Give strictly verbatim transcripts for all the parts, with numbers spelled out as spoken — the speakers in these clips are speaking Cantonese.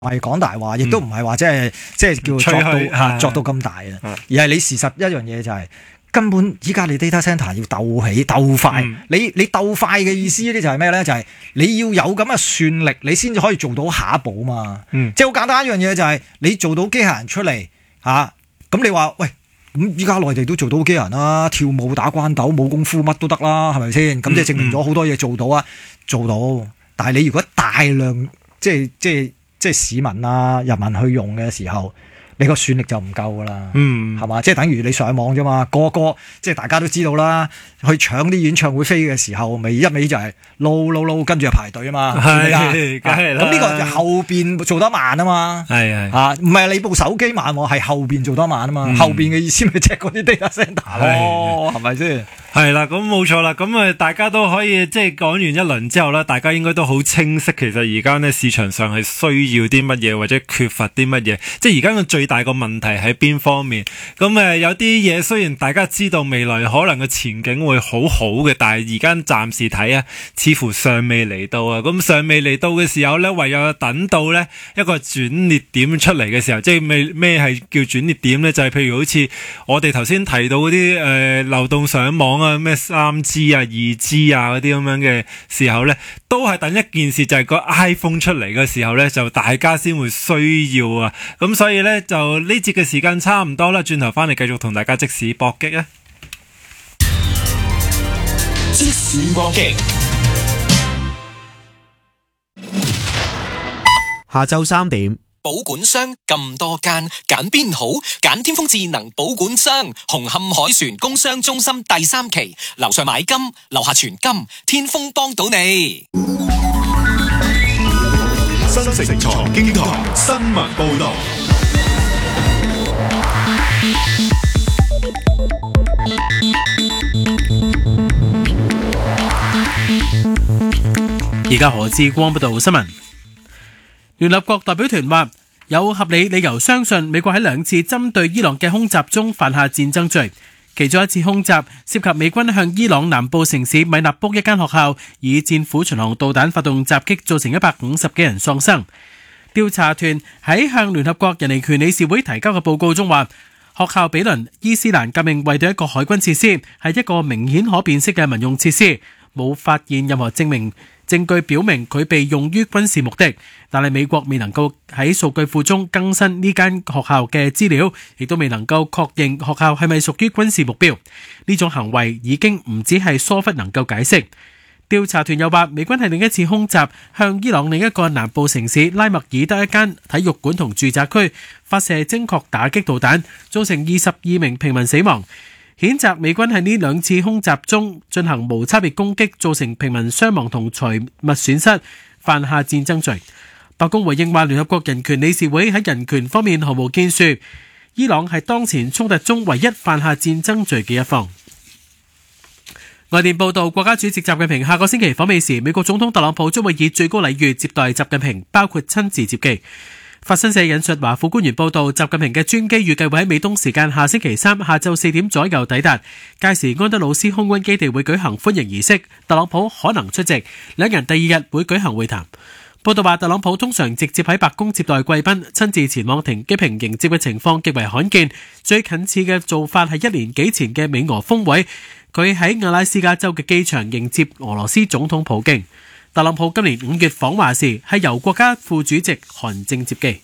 係講大話，亦都唔係話即係即係叫作到作到咁大啊，而係你事實一樣嘢就係、是、根本依家你 data center 要鬥起鬥快，嗯、你你鬥快嘅意思咧就係咩咧？就係、是、你要有咁嘅算力，你先至可以做到下一步嘛。嗯、即係好簡單一樣嘢就係、是、你做到機械人出嚟嚇，咁、啊、你話喂，咁依家內地都做到機械人啦，跳舞打關鬥冇功夫乜都得啦，係咪先？咁即係證明咗好多嘢做到啊，做到。但係你如果大量即係即係。即係市民啊、人民去用嘅時候，你個算力就唔夠噶啦，嗯，係嘛？即係等於你上網啫嘛，個個即係大家都知道啦，去搶啲演唱會飛嘅時候，咪一味就係撈撈撈，跟住就排隊啊嘛，係係梗係啦。 咁呢個就後邊做得慢啊嘛，係係啊，唔係你部手機慢喎，係後邊做得慢啊嘛，嗯、後邊嘅意思咪即係嗰啲 data center 咯，係咪先？ 係啦，咁冇錯啦，咁啊，大家都可以即係講完一輪之後咧，大家應該都好清晰，其實而家呢市場上係需要啲乜嘢或者缺乏啲乜嘢，即係而家個最大個問題喺邊方面？咁誒，有啲嘢雖然大家知道未來可能個前景會好好嘅，但係而家暫時睇啊，似乎尚未嚟到啊。咁尚未嚟到嘅時候呢，唯有等到呢一個轉捩點出嚟嘅時候，即係咩咩係叫轉捩點呢？就係、是、譬如好似我哋頭先提到嗰啲誒流動上網啊，咩三 G 啊、二 G 啊嗰啲咁樣嘅時候呢，都係等一件事，就係、是、個 iPhone 出嚟嘅時候呢，就大家先會需要啊。咁所以呢，就呢節嘅時間差唔多啦，轉頭翻嚟繼續同大家即時搏擊啊！ 即時搏擊。 下晝三點。 保管商咁多間，揀邊好？揀天風智能保管商，紅磡海船工商中心第三期，樓上買金，樓下存金，天風幫到你。 新城財經台新聞報道。 而家何志光報道新聞。聯合國代表團話有合理理由相信美國喺兩次針對伊朗嘅空襲中犯下戰爭罪，其中一次空襲涉及美軍向伊朗南部城市米納卜一間學校以戰斧巡航導彈發動襲擊，造成一百五十幾人喪生。調查團喺向聯合國人權理事會提交嘅報告中話，學校比鄰伊斯蘭革命衛隊一個海軍設施，係一個明顯可辨識嘅民用設施，冇發現任何證明證據表明佢被用於軍事目的，但係美國未能夠喺數據庫中更新呢間學校嘅資料，亦都未能夠確認學校係咪屬於軍事目標。呢種行為已經唔止係疏忽能夠解釋。調查團又話，美軍係另一次空襲向伊朗另一個南部城市拉麥爾德一間體育館同住宅區發射精確打擊導彈，造成二十二名平民死亡。譴責美軍喺呢兩次空襲中進行無差別攻擊，造成平民傷亡同財物損失，犯下戰爭罪。白宮回應話，聯合國人權理事會喺人權方面毫無建樹，伊朗係當前衝突中唯一犯下戰爭罪嘅一方。外電報道，國家主席習近平下個星期訪美時，美國總統特朗普將會以最高禮遇接待習近平，包括親自接機。法新社引述華府官員報道，習近平嘅專機預計會喺美東時間下星期三下晝四點左右抵達，屆時安德魯斯空軍基地會舉行歡迎儀式，特朗普可能出席，兩人第二日會舉行會談。報道話，特朗普通常直接喺白宮接待貴賓，親自前往停機坪迎接嘅情況極為罕見，最近似嘅做法係一年幾前嘅美俄峰會，佢喺阿拉斯加州嘅機場迎接俄羅斯總統普京。特朗普今年五月訪華時係由國家副主席韓正接機。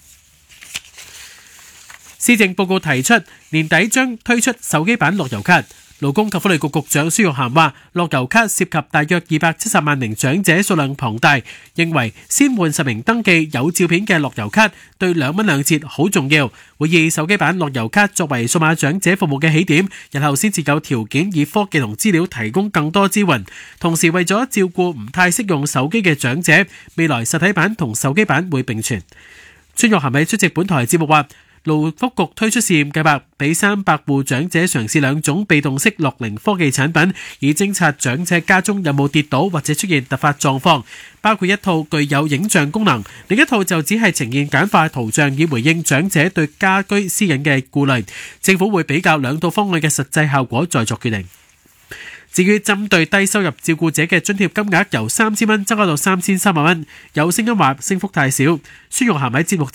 施政報告提出年底將推出手機版樂悠咭。勞工及福利局局長孫玉菡話，樂悠咭涉及大約二百七十萬名長者，數量龐大，認為先換實名登記有照片嘅樂悠咭對兩蚊兩折好重要，會以手機版樂悠咭作為數碼長者服務嘅起點，日後先至有條件以科技同資料提供更多支援。同時為咗照顧唔太識用手機嘅長者，未來實體版同手機版會並存。孫玉菡喺出席本台節目話，勞福局推出試驗計劃，俾三百戶長者嘗試兩種被動式樂齡科技產品，以偵察長者家中有冇跌倒或者出現突發狀況，包括一套具有影像功能，另一套就只係呈現簡化圖像，以回應長者對家居私隱嘅顧慮。政府會比較兩套方案嘅實際效果再作決定。至於針對低收入照顧者嘅津貼金額由三千蚊增加到三千三百蚊，有聲音話升幅太少。孫玉菡喺節目之